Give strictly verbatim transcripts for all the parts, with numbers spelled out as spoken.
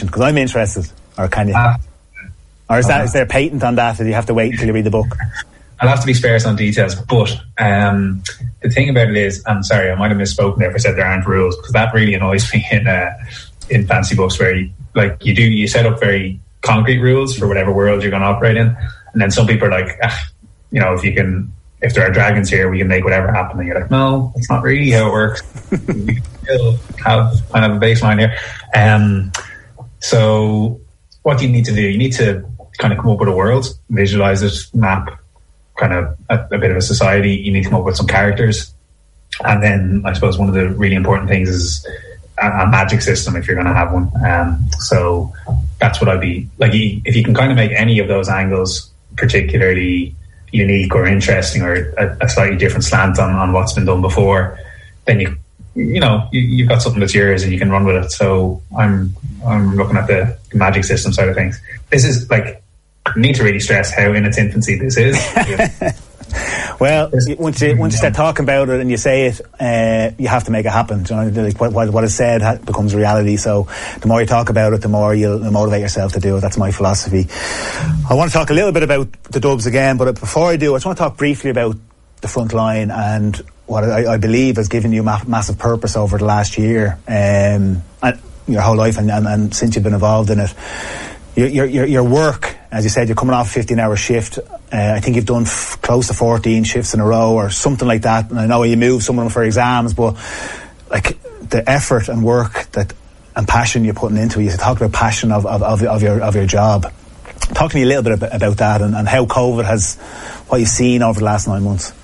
information? Because I'm interested. Or can you? Uh, or is, that, uh, is there a patent on that, or do you have to wait until you read the book? I'll have to be sparse on details, but um, the thing about it is, I'm sorry, I might have misspoken there if I said there aren't rules, because that really annoys me in uh, in fancy books where you, like you do, you set up very concrete rules for whatever world you're going to operate in, and then some people are like, ah, you know, if you can, if there are dragons here, we can make whatever happen. And you're like, no, that's not really how it works. We can still have kind of a baseline here. Um, so what do you need to do? You need to kind of come up with a world, visualize it, map kind of a, a bit of a society. You need to come up with some characters. And then I suppose one of the really important things is a, a magic system if you're going to have one. Um, so that's what I'd be like. If you can kind of make any of those angles particularly unique or interesting, or a, a slightly different slant on, on what's been done before, then you you know you, you've got something that's yours and you can run with it. So I'm I'm looking at the magic system side of things. This is like, I need to really stress how in its infancy this is. Well, once you once you start talking about it and you say it, uh, you have to make it happen. You know, like what, what is said ha- becomes reality. So the more you talk about it, the more you'll motivate yourself to do it. That's my philosophy. I want to talk a little bit about the Dubs again, but before I do, I just want to talk briefly about the front line and what I, I believe has given you ma- massive purpose over the last year, um, and your whole life, and, and, and since you've been involved in it. Your, your, your work, as you said, you're coming off a fifteen hour shift. Uh, I think you've done f- close to fourteen shifts in a row or something like that. And I know you moved some of them for exams, but like the effort and work that and passion you're putting into it. You talk about passion of, of, of, of your of your job. Talk to me a little bit about, about that and, and how COVID has, what you've seen over the last nine months.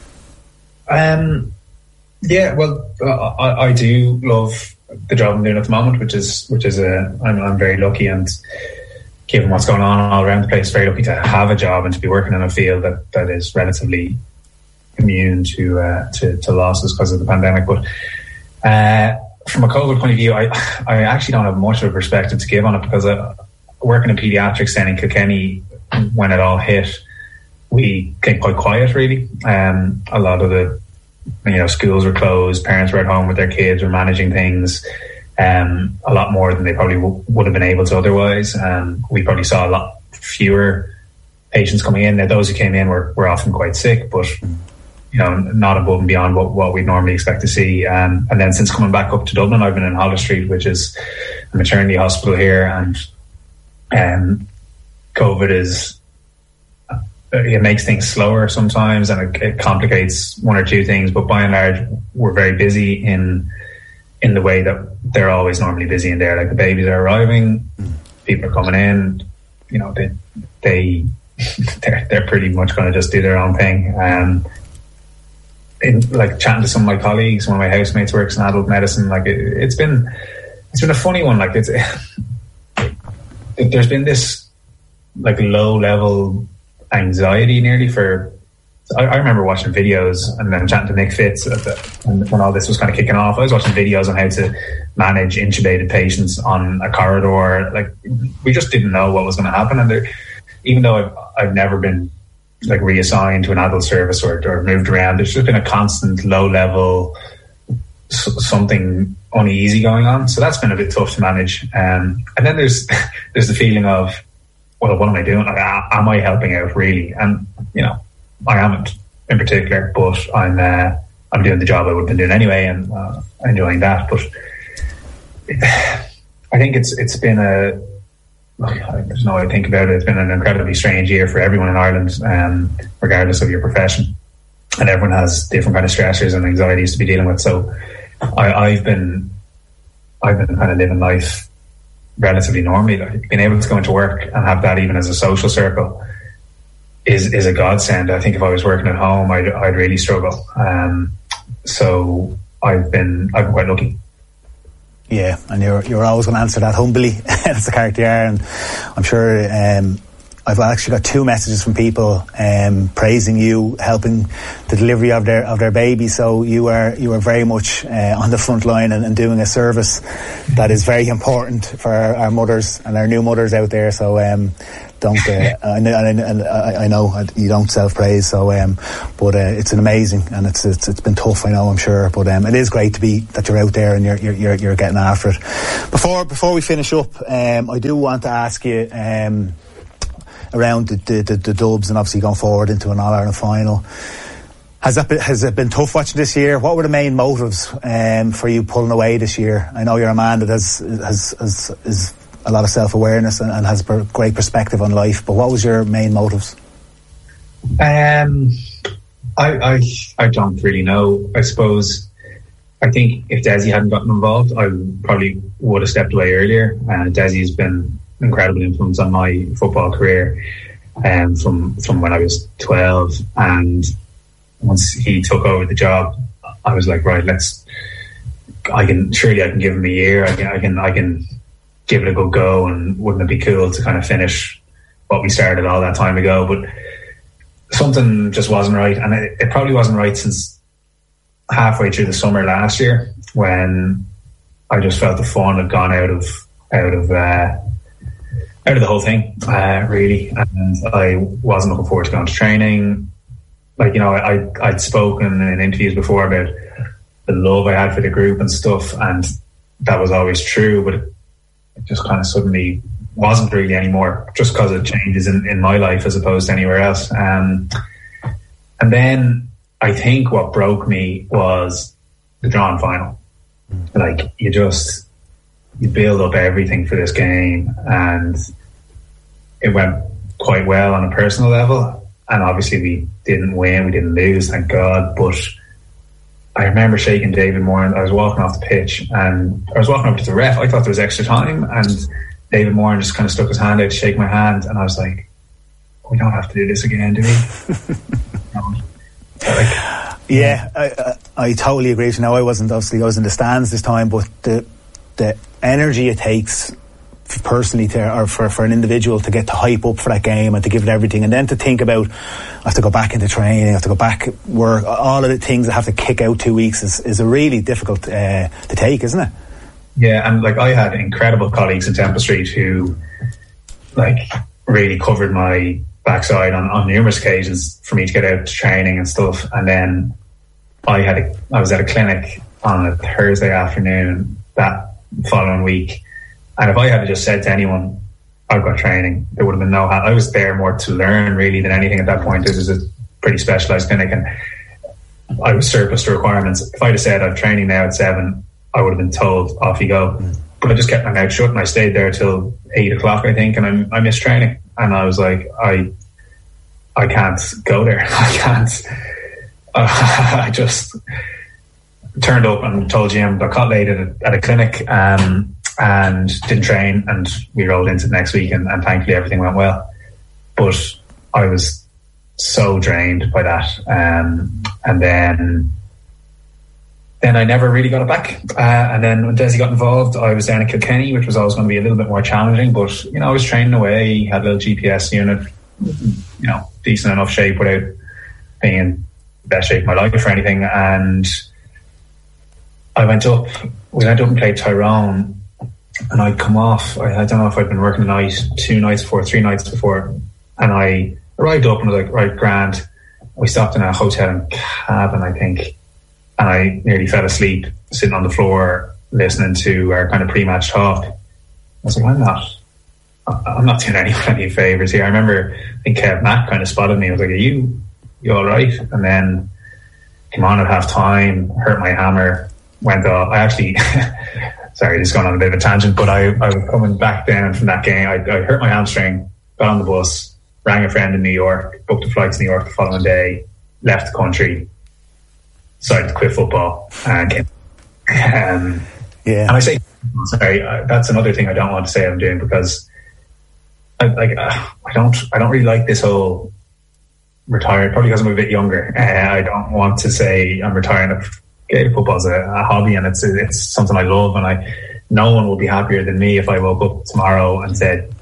Um, yeah, well, uh, I, I do love the job I'm doing at the moment, which is which is a I'm, I'm very lucky, and given what's going on all around the place, very lucky to have a job and to be working in a field that, that is relatively immune to uh, to, to losses because of the pandemic. But uh, from a COVID point of view, I I actually don't have much of a perspective to give on it, because I, working in paediatrics then in Kilkenny, when it all hit, we came quite quiet really. Um, a lot of the you know schools were closed, parents were at home with their kids, were managing things. Um, a lot more than they probably w- would have been able to otherwise. Um, we probably saw a lot fewer patients coming in. Now, those who came in were, were often quite sick, but you know, not above and beyond what, what we'd normally expect to see. Um, and then since coming back up to Dublin, I've been in Holles Street, which is a maternity hospital here, and um, COVID is it makes things slower sometimes, and it, it complicates one or two things. But by and large, we're very busy in. in the way that they're always normally busy in there. Like the babies are arriving, people are coming in, you know, they, they, they're, they're pretty much going to just do their own thing. Um, in, like chatting to some of my colleagues, one of my housemates works in adult medicine. Like it, it's been, it's been a funny one. Like it's, there's been this like low level anxiety nearly for, I, I remember watching videos and then chatting to Nick Fitz at the, when all this was kind of kicking off. I was watching videos on how to manage intubated patients on a corridor. Like we just didn't know what was going to happen. And there, even though I've, I've never been like reassigned to an adult service or, or moved around, there's just been a constant low level s- something uneasy going on. So that's been a bit tough to manage. Um, and then there's there's the feeling of, well, what am I doing? Like, am I helping out really? And you know, I haven't in particular, but I'm uh, I'm doing the job I would have been doing anyway, and uh, enjoying that. But I think it's it's been a there's no way to think about it. It's been an incredibly strange year for everyone in Ireland, um, regardless of your profession, and everyone has different kind of stressors and anxieties to be dealing with. So I, I've been I've been kind of living life relatively normally, like being able to go into work and have that even as a social circle. Is is a godsend. I think if I was working at home, I'd I'd really struggle. Um, so I've been I've been quite lucky. Yeah, and you're you're always going to answer that humbly. That's the character you are, and I'm sure um, I've actually got two messages from people um, praising you, helping the delivery of their of their baby. So you are you are very much uh, on the front line and, and doing a service that is very important for our, our mothers and our new mothers out there. So um, don't uh, I, know, I, I know you don't self praise. So um, but uh, it's an amazing, and it's, it's it's been tough. I know, I'm sure, but um, it is great to be that you're out there and you're you're you're getting after it. Before before we finish up, um, I do want to ask you. Um, around the, the, the, the Dubs and obviously going forward into an All-Ireland final. Has that been, has it been tough watching this year? What were the main motives um, for you pulling away this year? I know you're a man that has has, has, has a lot of self-awareness and, and has a great perspective on life, but what was your main motives? Um, I, I, I don't really know. I suppose, I think if Desi hadn't gotten involved, I probably would have stepped away earlier. Uh, Desi's been incredible influence on my football career um, from from when I was twelve, and once he took over the job, I was like, right, let's I can surely I can give him a year, I can I can, I can give it a good go, and wouldn't it be cool to kind of finish what we started all that time ago? But something just wasn't right, and it, it probably wasn't right since halfway through the summer last year, when I just felt the fun had gone out of out of uh, out of the whole thing, uh, really, and I wasn't looking forward to going to training. Like, you know, I, I'd spoken in interviews before about the love I had for the group and stuff, and that was always true, but it, it just kind of suddenly wasn't really anymore, just because of changes in, in my life as opposed to anywhere else. Um, and then I think what broke me was the drawn final. Like, you just... you build up everything for this game, and it went quite well on a personal level, and obviously we didn't win, we didn't lose, thank God, but I remember shaking David Moore, and I was walking off the pitch, and I was walking up to the ref. I thought there was extra time, and David Moore just kind of stuck his hand out to shake my hand, and I was like, we don't have to do this again, do we? um, like, yeah, I, I, I totally agree. Now, I wasn't, obviously I was in the stands this time, but the the energy it takes personally to, or for, for an individual to get to hype up for that game and to give it everything, and then to think about I have to go back into training, I have to go back work, all of the things that have to kick out two weeks is, is a really difficult uh, to take, isn't it? Yeah, and like, I had incredible colleagues in Temple Street who like really covered my backside on, on numerous occasions for me to get out to training and stuff, and then I had a, I was at a clinic on a Thursday afternoon that following week, and if I had just said to anyone I've got training, there would have been no ha- I was there more to learn really than anything at that point. It was a pretty specialised clinic, and I was surplus to requirements. If I'd have said I've training now at seven, I would have been told off you go. Mm. But I just kept my mouth shut, and I stayed there till eight o'clock, I think, and I, I missed training, and I was like, I I can't go there. I can't. Uh, I just turned up and told Jim, got caught late at a, at a clinic, um, and didn't train, and we rolled into the next week, and, and thankfully everything went well. But I was so drained by that, um, and then then I never really got it back. Uh, and then when Desi got involved, I was down in Kilkenny, which was always going to be a little bit more challenging, but you know, I was training away, had a little G P S unit, you know, decent enough shape without being in the best shape of my life or anything, and I went up, we went up and played Tyrone, and I'd come off, I, I don't know if I'd been working a night, two nights before, three nights before, and I arrived up and I was like, right, grand. We stopped in a hotel in Cavan, I think, and I nearly fell asleep sitting on the floor listening to our kind of pre-match talk. I was like, I'm not, I'm not doing anyone any favours here. I remember, I think Kev Mack kind of spotted me. I was like, are you, you all right? And then came on at half time, hurt my hammer, went off. I actually, sorry, this is going on a bit of a tangent, but I, I was coming back down from that game. I, I hurt my hamstring, got on the bus, rang a friend in New York, booked a flight to New York the following day, left the country, decided to quit football, and came. Um, yeah. And I say, sorry, uh, that's another thing I don't want to say I'm doing, because I, like, uh, I don't, I don't really like this whole retired, probably because I'm a bit younger. Uh, I don't want to say I'm retiring. Gaelic football is a, a hobby, and it's it's something I love, and I no one would be happier than me if I woke up tomorrow and said,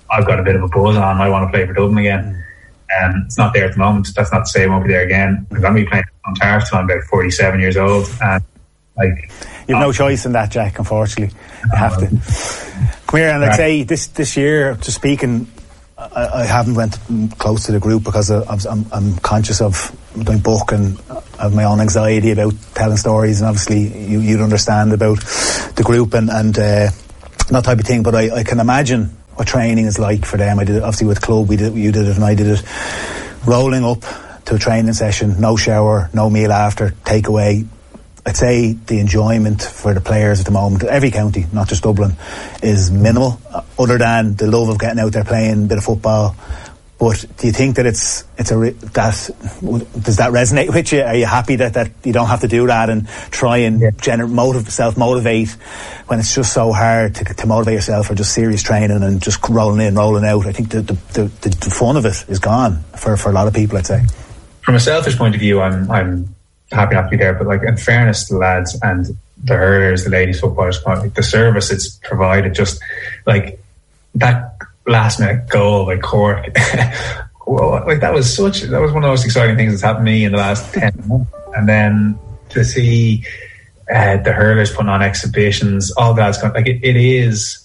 I've got a bit of a buzz on, I want to play for Dublin again. And um, it's not there at the moment. That's not to say it won't be there again. I'm going to be playing on Tarf till I'm about forty-seven years old. And like, you've um, no choice in that, Jack, unfortunately. You have to. Come here, and like say, this, this year, just speaking, I, I haven't went close to the group because I, I'm, I'm conscious of my book and I have my own anxiety about telling stories, and obviously you, you'd understand about the group and, and uh, that type of thing, but I, I can imagine what training is like for them. I did it obviously with club, we did, you did it and I did it, rolling up to a training session, no shower, no meal after, takeaway. I'd say the enjoyment for the players at the moment, every county, not just Dublin, is minimal, other than the love of getting out there playing a bit of football. But do you think that it's it's a that does that resonate with you? Are you happy that, that you don't have to do that and try and yeah. gener- motiv- self-motivate when it's just so hard to, to motivate yourself for just serious training and just rolling in, rolling out? I think the the, the, the fun of it is gone for, for a lot of people, I'd say. From a selfish point of view, I'm I'm happy not to be there, but like in fairness to the lads and the hurlers, the ladies footballers, like the service it's provided, just like that last minute goal by Cork, well, like that was such that was one of the most exciting things that's happened to me in the last ten months. And then to see uh, the hurlers putting on exhibitions, all that's like it, it is.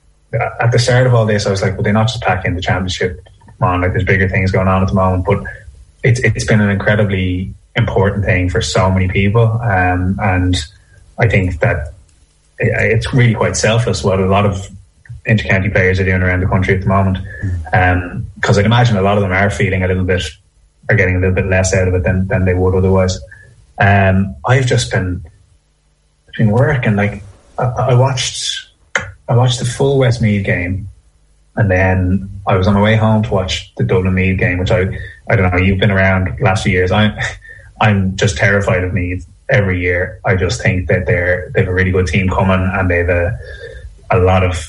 At the start of all this, I was like, well, they're not just packing the championship on, like there's bigger things going on at the moment, but it's it's been an incredibly important thing for so many people, um, and I think that it, it's really quite selfless what a lot of inter-county players are doing around the country at the moment, because um, I'd imagine a lot of them are feeling a little bit, are getting a little bit less out of it than, than they would otherwise. Um, I've just been between work and like I, I watched I watched the full Westmeath game, and then I was on my way home to watch the Dublin Meath game, which I I don't know, you've been around the last few years. I'm I'm just terrified of Meath every year. I just think that they're they've a really good team coming, and they've a a lot of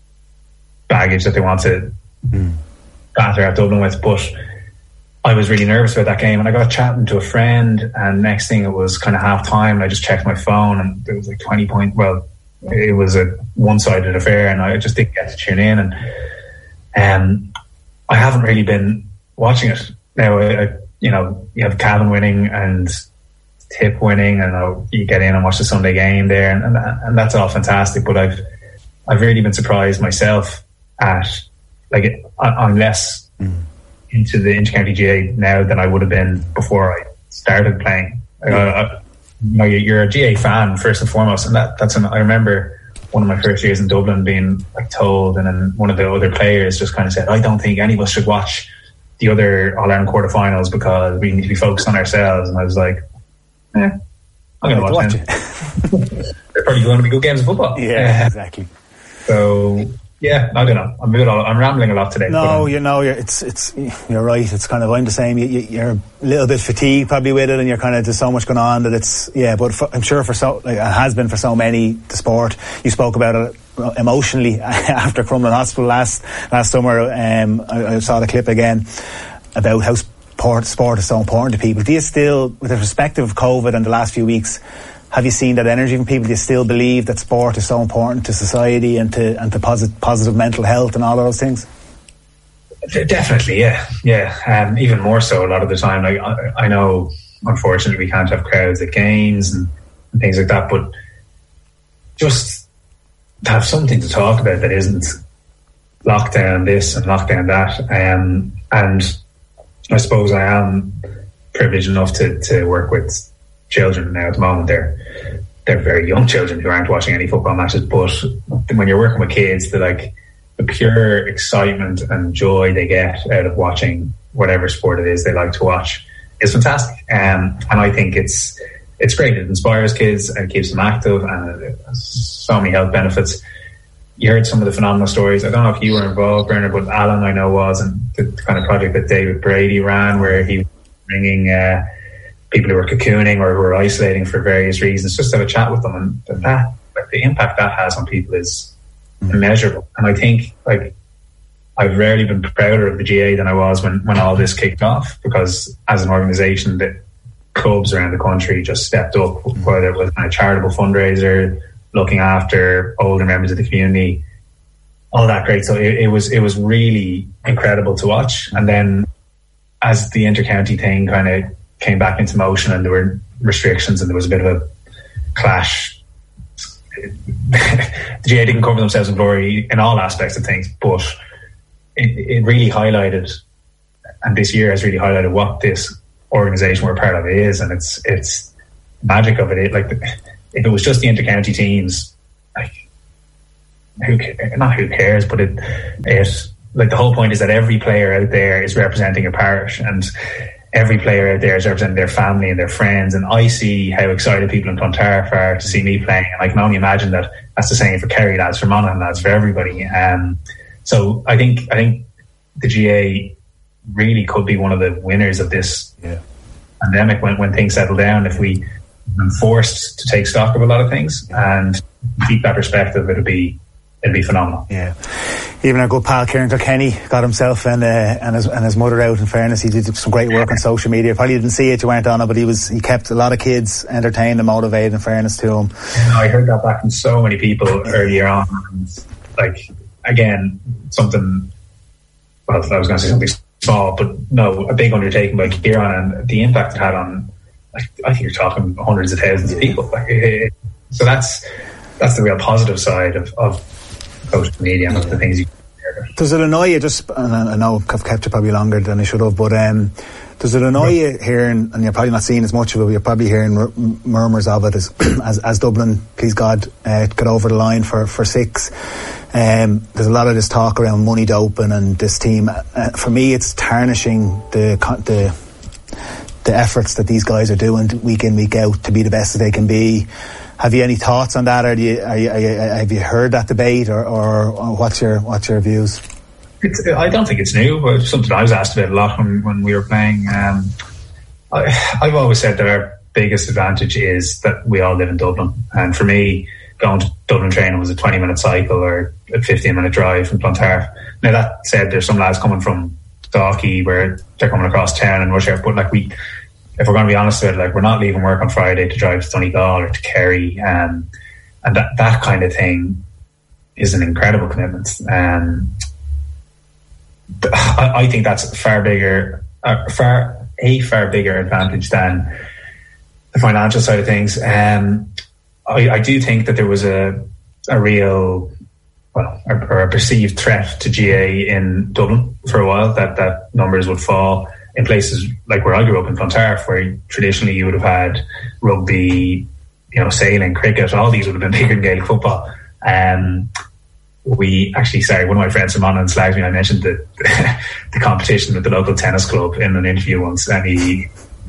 baggage that they want to mm. batter at Dublin with. But I was really nervous about that game, and I got chatting to a friend, and next thing it was kind of half time, and I just checked my phone and there was like twenty point well it was a one-sided affair, and I just didn't get to tune in, and um, I haven't really been watching it now. I, I, you know, you have Cavan winning and Tip winning, and uh, you get in and watch the Sunday game there, and, and and that's all fantastic, but I've I've really been surprised myself at, like, it, I'm less mm. into the inter-county G A now than I would have been before I started playing. Yeah. Uh, you know, you're a G A fan first and foremost, and that that's an, I remember one of my first years in Dublin being like told, and then one of the other players just kind of said, I don't think any of us should watch the other All-Ireland quarterfinals because we need to be focused on ourselves. And I was like, eh, I'm going to watch them. They're probably going to be good games of football. Yeah, exactly. So yeah, I don't know. I'm a bit, I'm rambling a lot today. No, you know, you're, it's it's you're right. It's kind of, I'm the same. You, you, you're a little bit fatigued probably with it, and you're kind of, there's so much going on that it's yeah. But for, I'm sure for so like it has been for so many, the sport. You spoke about it emotionally after Crumlin Hospital last last summer. Um, I, I saw the clip again about how sport sport is so important to people. Do you still, with the perspective of COVID and the last few weeks, have you seen that energy from people? Do you still believe that sport is so important to society and to and to posit- positive mental health and all of those things? Definitely, yeah, yeah. Um, even more so a lot of the time. Like I, I know, unfortunately, we can't have crowds at games and, and things like that. But just to have something to talk about that isn't lockdown this and lockdown that. Um, and I suppose I am privileged enough to, to work with children now at the moment. They're they're very young children who aren't watching any football matches, but when you're working with kids, they're like the pure excitement and joy they get out of watching whatever sport it is they like to watch is fantastic. Um, and I think it's it's great. It inspires kids and it keeps them active, and it has so many health benefits. You heard some of the phenomenal stories. I don't know if you were involved, Bernard, but Alan I know was, and the kind of project that David Brady ran where he was bringing uh, people who were cocooning or who were isolating for various reasons, just to have a chat with them, and that, like, the impact that has on people is immeasurable. And I think, like, I've rarely been prouder of the G A than I was when, when all this kicked off, because as an organisation, that clubs around the country just stepped up, whether it was a charitable fundraiser, looking after older members of the community, all that great. So it, it was it was really incredible to watch. And then as the inter-county thing kind of came back into motion and there were restrictions and there was a bit of a clash, the G A A didn't cover themselves in glory in all aspects of things, but it, it really highlighted, and this year has really highlighted what this organisation we're part of is, and it's it's magic of it. it like if it was just the inter-county teams, like who not who cares, but it it like the whole point is that every player out there is representing a parish, and every player out there is representing their family and their friends. And I see how excited people in Clontarf are to see me playing, and I can only imagine that that's the same for Kerry lads, for Monaghan lads, for everybody. Um, so I think I think the G A A really could be one of the winners of this yeah. pandemic when when things settle down. If we been forced to take stock of a lot of things and keep that perspective, it'll be it'll be phenomenal. Yeah. Even our good pal Kieran Kilkenny got himself and uh, and his and his mother out. In fairness, he did some great work on social media. Probably didn't see it, you weren't on it, but he was he kept a lot of kids entertained and motivated. In fairness to him, I heard that back from so many people earlier on. And like again, something. Well, I was going to say something small, but no, a big undertaking by Kieran and the impact it had on. Like, I think you're talking hundreds of thousands of people. Like, it, so that's that's the real positive side of. of social media and of the things you can share. Does it annoy you, just, and I know I've kept you probably longer than I should have, but um, does it annoy you hearing, and you're probably not seeing as much of it, but you're probably hearing mur- murmurs of it as, as, as Dublin, please God, uh, got over the line for, for six. Um, there's a lot of this talk around money doping and this team. Uh, for me, it's tarnishing the the the efforts that these guys are doing week in, week out to be the best that they can be. Have you any thoughts on that, or do you, are you, are you, have you heard that debate, or, or, or what's your what's your views? It's, I don't think it's new, but it's something I was asked about a lot when, when we were playing. Um, I, I've always said that our biggest advantage is that we all live in Dublin, and for me, going to Dublin training was a twenty minute cycle or a fifteen minute drive from Clontarf. Now that said, there's some lads coming from Dalkey where they're coming across town and rush hour, but like we. If we're going to be honest with it, like we're not leaving work on Friday to drive to Donegal or to Kerry, um, and that, that kind of thing is an incredible commitment. Um, I, I think that's far bigger, uh, far a far bigger advantage than the financial side of things. Um, I, I do think that there was a a real, well, or a perceived threat to G A A in Dublin for a while, that that numbers would fall. In places like where I grew up in Clontarf, where traditionally you would have had rugby, you know, sailing, cricket, all these would have been bigger than Gaelic football. Um, we actually, sorry, one of my friends from Monaghan slagged me. I mentioned the, the competition with the local tennis club in an interview once, and he,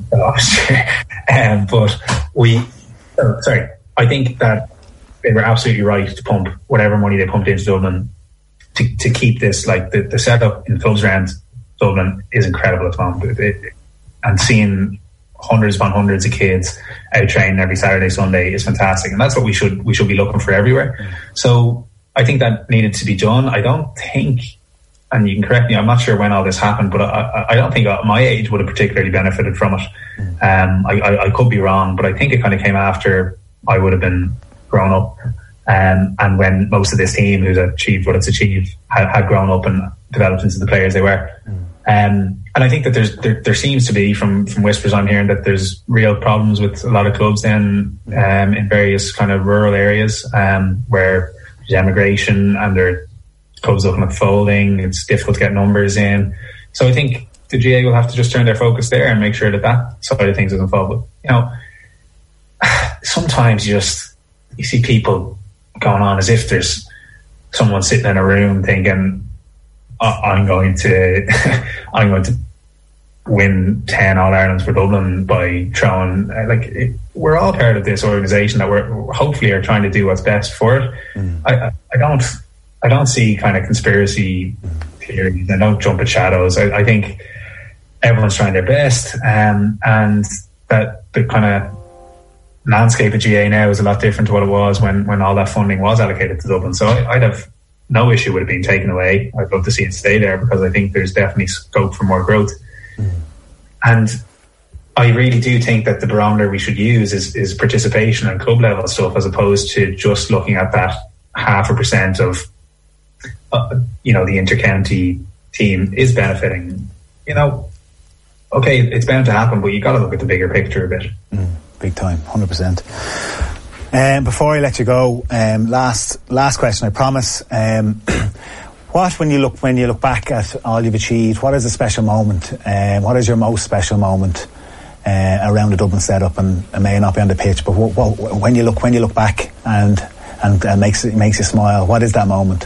um, but we, oh, sorry, I think that they were absolutely right to pump whatever money they pumped into Dublin to, to keep this, like the, the setup in clubs around Dublin is incredible at the moment. It, it, and seeing hundreds upon hundreds of kids out training every Saturday, Sunday is fantastic. And that's what we should we should be looking for everywhere. Mm. So I think that needed to be done. I don't think, and you can correct me, I'm not sure when all this happened, but I, I don't think my age would have particularly benefited from it. Mm. Um, I, I, I could be wrong, but I think it kind of came after I would have been grown up. Um, and when most of this team who's achieved what it's achieved had, had grown up and developed into the players they were. Mm. Um, and I think that there's there, there seems to be, from, from whispers I'm hearing, that there's real problems with a lot of clubs then um, in various kind of rural areas um, where there's emigration and there are clubs looking at folding. It's difficult to get numbers in. So I think the G A A will have to just turn their focus there and make sure that that side of things doesn't fall. But, you know, sometimes you just you see people going on as if there's someone sitting in a room thinking, I'm going to, I'm going to win ten All Irelands for Dublin by throwing. Like it, we're all part of this organisation that we're hopefully are trying to do what's best for it. Mm. I, I, I don't, I don't see kind of conspiracy theories. I don't jump at shadows. I, I think everyone's trying their best, um, and that the kind of landscape of G A A now is a lot different to what it was when when all that funding was allocated to Dublin. So I, I'd have no issue with it being taken away. I'd love to see it stay there because I think there's definitely scope for more growth. Mm. And I really do think that the barometer we should use is, is participation and club level stuff, as opposed to just looking at that half a percent of uh, you know, the inter-county team is benefiting, you know, okay, it's bound to happen, but you got to look at the bigger picture a bit. Mm, big time, one hundred percent. Um, before I let you go, um, last last question, I promise. Um, what, when you look when you look back at all you've achieved, what is a special moment? Um, what is your most special moment uh, around the Dublin setup? And it may not be on the pitch, but what, what, when you look when you look back and and uh, makes it makes you smile, what is that moment?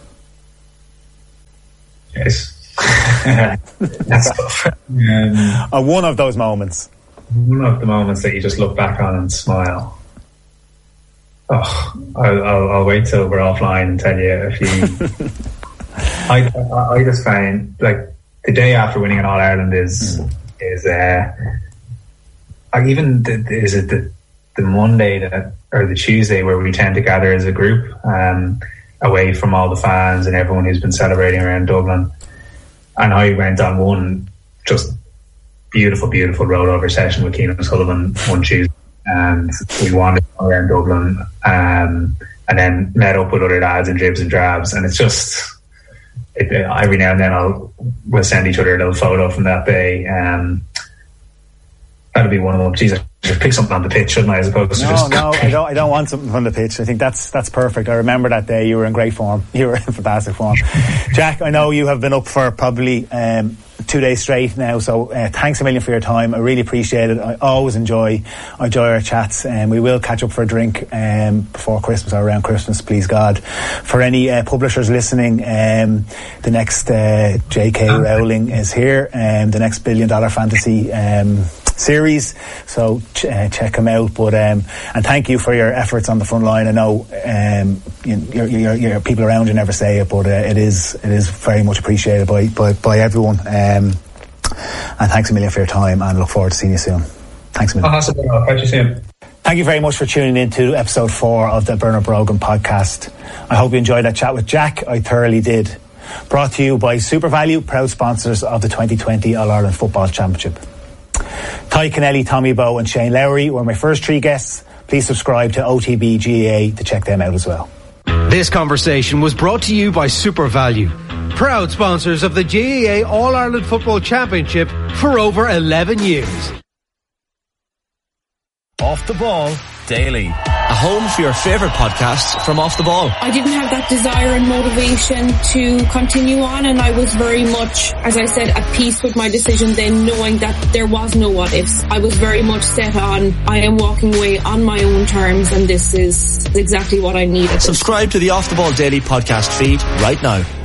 Yes. That's tough. Um, or one of those moments. One of the moments that you just look back on and smile. Oh, I'll, I'll, I'll wait till we're offline and tell you a few. I, I I just find, like, the day after winning an All Ireland is mm. is uh, like even the, is it the the Monday that or the Tuesday where we tend to gather as a group um, away from all the fans and everyone who's been celebrating around Dublin. And I went on one just beautiful, beautiful road over session with Keenan Sullivan one Tuesday, and we wandered around Dublin, um, and then met up with other lads in dribs and drabs, and it's just it, every now and then I'll we'll send each other a little photo from that day. Um, that'll be one of them. Jeez, I should pick something on the pitch, shouldn't I? As opposed to no, just no, I don't. I don't want something from the pitch. I think that's that's perfect. I remember that day. You were in great form. You were in fantastic form, Jack. I know you have been up for probably um, two days straight now. So uh, thanks a million for your time. I really appreciate it. I always enjoy I enjoy our chats, and um, we will catch up for a drink um, before Christmas or around Christmas, please God. For any uh, publishers listening, um, the next uh, J K Rowling is here, and um, the next billion dollar fantasy Um, series, so ch- uh, check them out. But um, and thank you for your efforts on the front line. I know um, you, your, your, your people around you never say it, but uh, it is it is very much appreciated by by, by everyone. Um, and thanks a million for your time, and look forward to seeing you soon. Thanks a million. Awesome. Catch you soon. Thank you very much for tuning in to episode four of the Bernard Brogan podcast. I hope you enjoyed that chat with Jack. I thoroughly did. Brought to you by SuperValu, proud sponsors of the twenty twenty All Ireland Football Championship. Ty Kennelly, Tommy Bowe and Shane Lowry were my first three guests. Please subscribe to O T B G A A to check them out as well. This conversation was brought to you by SuperValu, proud sponsors of the G A A All Ireland Football Championship for over eleven years. Off the Ball Daily, a home for your favourite podcasts from Off the Ball. I didn't have that desire and motivation to continue on, and I was very much, as I said, at peace with my decision then, knowing that there was no what ifs. I was very much set on, I am walking away on my own terms, and this is exactly what I needed. Subscribe to the Off the Ball Daily podcast feed right now.